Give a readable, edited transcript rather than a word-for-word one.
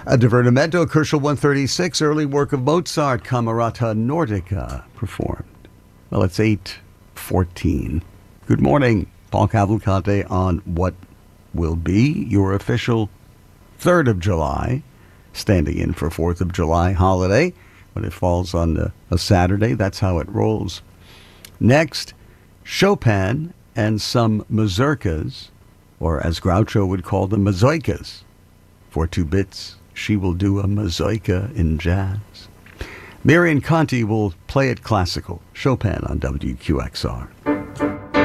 A Divertimento, Kerschel 136, early work of Mozart, Camerata Nordica, performed. Well, it's 8:14. Good morning, Paul Cavalcante on what will be your official 3rd of July, standing in for 4th of July holiday. When it falls on a Saturday, that's how it rolls. Next, Chopin and some mazurkas, or as Groucho would call them, mazoikas. For 2 bits, she will do a mazoika in jazz. Marian Conti will play it classical. Chopin on WQXR.